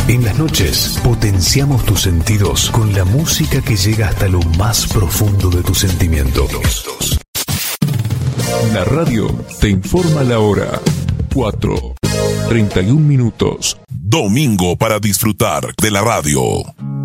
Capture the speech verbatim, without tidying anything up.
En las noches potenciamos tus sentidos con la música que llega hasta lo más profundo de tus sentimientos. La radio te informa la hora. cuatro, treinta y un minutos. Domingo para disfrutar de la radio.